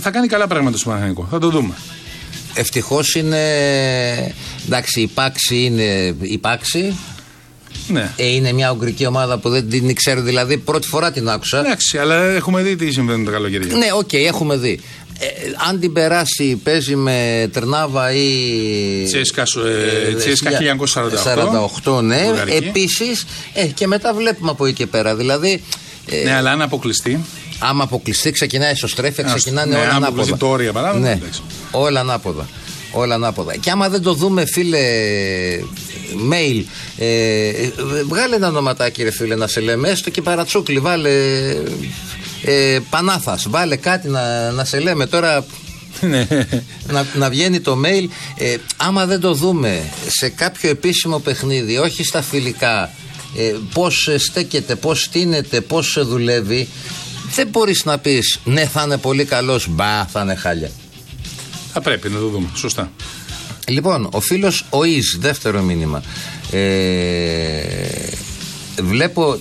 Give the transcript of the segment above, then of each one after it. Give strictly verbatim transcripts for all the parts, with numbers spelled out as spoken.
θα κάνει καλά πράγματα στο Παναθηναϊκό. Θα το δούμε. Ευτυχώς είναι. Εντάξει, η Πάξη είναι η Πάξη. Ναι. Ε, είναι μια ουγγρική ομάδα που δεν την ξέρω, δηλαδή πρώτη φορά την άκουσα. Εντάξει, αλλά έχουμε δει τι συμβαίνει τα καλοκαίρια. Ναι, οκ, okay, έχουμε δει. Ε, αν την περάσει, παίζει με Τερνάβα ή. Τσέσκα ε, χίλια εννιακόσια σαράντα οκτώ. Ναι, επίσης. Ε, και μετά βλέπουμε από εκεί και πέρα. Δηλαδή. Ε, ναι, αλλά αν αποκλειστεί. Άμα αποκλειστεί, ξεκινάει ισοστρέφεια, ξεκινάνε ναι, όλα αν ανάποδα. Το όρια, παράδειγμα, ναι, όλα ανάποδα. Όλα ανάποδα. Και άμα δεν το δούμε, φίλε, mail, ε, βγάλε ένα ονοματάκι, ρε φίλε, να σε λέμε, έστω και παρατσούκλι, βάλε ε, Πανάθας, βάλε κάτι να, να σε λέμε τώρα. να, να βγαίνει το mail. Ε, άμα δεν το δούμε σε κάποιο επίσημο παιχνίδι, όχι στα φιλικά, ε, πώς στέκεται, πώς στείνεται, πώς δουλεύει, δεν μπορείς να πεις ναι, θα είναι πολύ καλός, μπα, θα είναι χάλια. Θα πρέπει να το δούμε, σωστά. Λοιπόν, ο φίλος ο Ις, δεύτερο μήνυμα. Ε, βλέπω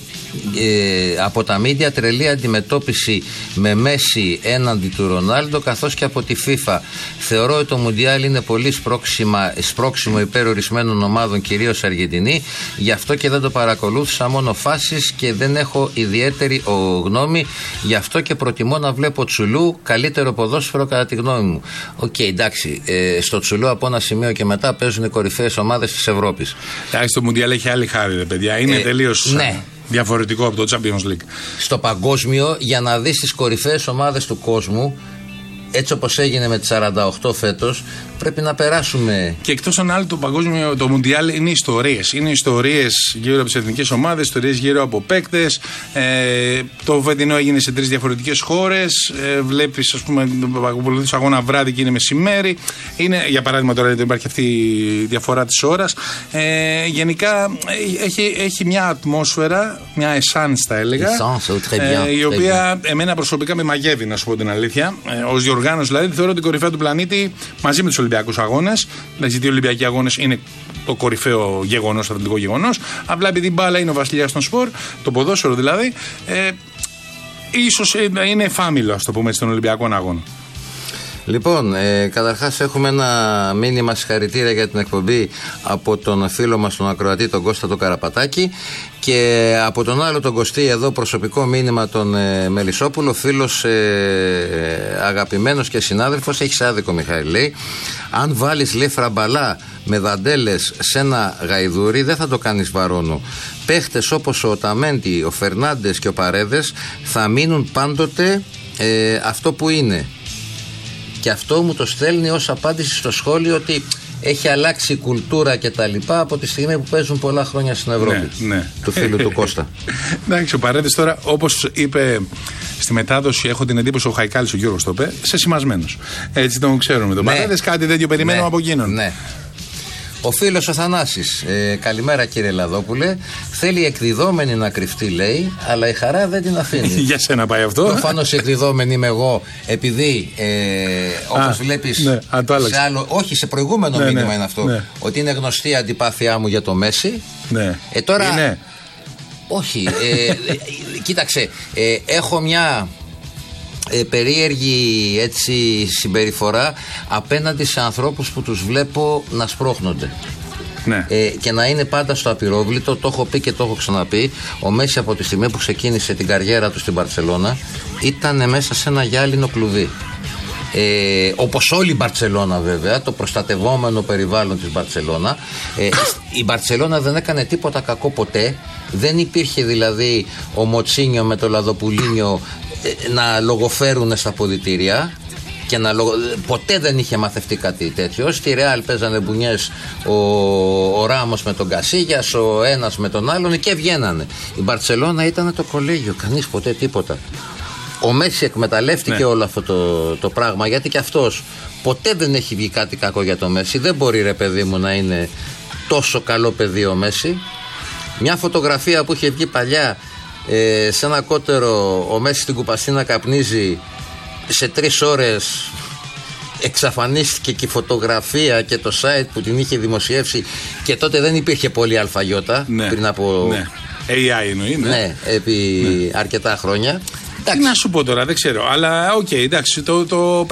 ε, από τα μίντια τρελή αντιμετώπιση με Μέση έναντι του Ρονάλντο, καθώς και από τη FIFA. Θεωρώ ότι το Μουντιάλ είναι πολύ σπρώξιμα, σπρώξιμο υπέρ ορισμένων ομάδων, κυρίως Αργεντινή. Γι' αυτό και δεν το παρακολούθησα, μόνο φάσεις, και δεν έχω ιδιαίτερη γνώμη. Γι' αυτό και προτιμώ να βλέπω Τσουλού, καλύτερο ποδόσφαιρο κατά τη γνώμη μου. Οκ, okay, εντάξει. Ε, στο Τσουλού από ένα σημείο και μετά παίζουν οι κορυφαίες ομάδες της Ευρώπης. Εντάξει, το Μουντιάλ έχει άλλη χάρη, ρε παιδιά. Είναι ε, τελείως. Ναι. Διαφορετικό από το Champions League. Στο παγκόσμιο, για να δεις τις κορυφαίες ομάδες του κόσμου, έτσι όπως έγινε με τις σαράντα οκτώ φέτος, πρέπει να περάσουμε. Και εκτός αν άλλο, το παγκόσμιο, το Μουντιάλ είναι ιστορίες. Είναι ιστορίες γύρω από τις εθνικές ομάδες, ιστορίες γύρω από παίκτες. Ε, το φετινό έγινε σε τρεις διαφορετικές χώρες. Ε, βλέπεις, ας πούμε, παρακολουθείς αγώνα βράδυ και είναι μεσημέρι. Είναι, για παράδειγμα, τώρα δεν υπάρχει αυτή η διαφορά της ώρας. Ε, γενικά έχει, έχει μια ατμόσφαιρα, μια εσάνς, θα έλεγα. Ε, η οποία εμένα προσωπικά με μαγεύει, να σου πω την αλήθεια. Ε, ως διοργάνωση, δηλαδή, θεωρώ την κορυφαία του πλανήτη μαζί με τους Ολυμπιακούς αγώνες. Δηλαδή, οι Ολυμπιακοί αγώνες είναι το κορυφαίο γεγονός, το αθλητικό γεγονός. Απλά επειδή η μπάλα είναι ο βασιλιάς των σπορ, το ποδόσφαιρο δηλαδή, ε, ίσως είναι εφάμιλο, ας το πούμε, στον Ολυμπιακό αγώνα. Λοιπόν, ε, καταρχάς έχουμε ένα μήνυμα συγχαρητήρια για την εκπομπή από τον φίλο μας τον ακροατή, τον Κώστα τον Καραπατάκη, και από τον άλλο τον Κωστή εδώ προσωπικό μήνυμα τον ε, Μελισσόπουλο, φίλος ε, αγαπημένος και συνάδελφος. Έχεις άδικο, Μιχαήλ, λέει, αν βάλεις λέφρα μπαλά με δαντέλες σε ένα γαϊδούρι δεν θα το κάνεις βαρόνο. Παίχτες όπως ο Ταμέντι, ο Φερνάντες και ο Παρέδες θα μείνουν πάντοτε ε, αυτό που είναι. Και αυτό μου το στέλνει ως απάντηση στο σχόλιο ότι έχει αλλάξει η κουλτούρα και τα λοιπά από τη στιγμή που παίζουν πολλά χρόνια στην Ευρώπη. Ναι, ναι. Του φίλου του Κώστα. Εντάξει, ο Παρέδης τώρα, όπως είπε στη μετάδοση, έχω την εντύπωση ο Χαϊκάλης, ο Γιώργος το είπε, σε σημασμένος. Έτσι τον ξέρουμε. Τον ναι. Παρέδης, κάτι τέτοιο περιμένουμε ναι. από εκείνον. Ναι. Ο φίλος ο Θανάσης, ε, καλημέρα κύριε Λαδόπουλε. Θέλει εκδιδόμενη να κρυφτεί, λέει, αλλά η χαρά δεν την αφήνει. Για σένα πάει αυτό. Προφανώς εκδιδόμενη είμαι εγώ, επειδή ε, όπως βλέπεις. Ναι, σε άλλο, όχι, σε προηγούμενο ναι, μήνυμα ναι, είναι αυτό. Ναι. Ότι είναι γνωστή η αντιπάθειά μου για το Μέση. Ναι. Ε, τώρα. Είναι. Όχι. Ε, ε, κοίταξε, ε, έχω μια. Ε, περίεργη έτσι συμπεριφορά απέναντι σε ανθρώπους που τους βλέπω να σπρώχνονται. Ναι. Ε, και να είναι πάντα στο απειρόβλητο. Το έχω πει και το έχω ξαναπεί. Ο Μέση από τη στιγμή που ξεκίνησε την καριέρα του στην Μπαρτσελώνα ήταν μέσα σε ένα γυάλινο κλουβί. Ε, όπως όλη η Μπαρτσελώνα, βέβαια, το προστατευόμενο περιβάλλον της Μπαρτσελώνα. Ε, η Μπαρτσελώνα δεν έκανε τίποτα κακό ποτέ. Δεν υπήρχε δηλαδή ο Μοτσίνιο με το Λαδοπουλίνιο να λογοφέρουν στα ποδητήρια και να λογο... ποτέ δεν είχε μαθευτεί κάτι τέτοιο. Στη Ρεάλ παίζανε μπουνιές ο, ο Ράμος με τον Κασίγιας, ο ένας με τον άλλον και βγαίνανε. Η Μπαρτσελώνα ήταν το κολέγιο, κανείς ποτέ τίποτα. Ο Μέση εκμεταλλεύτηκε ναι. όλο αυτό το, το πράγμα, γιατί και αυτός ποτέ δεν έχει βγει κάτι κακό για το Μέση. Δεν μπορεί, ρε παιδί μου, να είναι τόσο καλό παιδί ο Μέση. Μια φωτογραφία που είχε βγει παλιά, Ε, σε ένα κότερο ο Μέση στην κουπαστίνα καπνίζει, σε τρεις ώρες εξαφανίστηκε και η φωτογραφία και το site που την είχε δημοσιεύσει, και τότε δεν υπήρχε πολύ αλφαγιώτα ναι, πριν από ναι. έι άι εννοεί ναι. ναι, επί ναι. αρκετά χρόνια. Τι να σου πω τώρα, δεν ξέρω, αλλά οκ, okay, εντάξει, το, το